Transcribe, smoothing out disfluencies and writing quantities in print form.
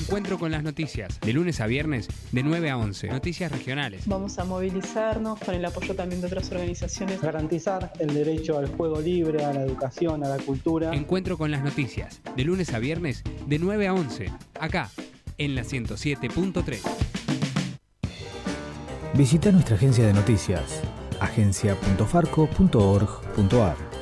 Encuentro con las noticias, de lunes a viernes, de 9 a 11. Noticias regionales. Vamos a movilizarnos con el apoyo también de otras organizaciones. Garantizar el derecho al juego libre, a la educación, a la cultura. Encuentro con las noticias, de lunes a viernes, de 9 a 11. Acá, en la 107.3. Visita nuestra agencia de noticias, agencia.farco.org.ar.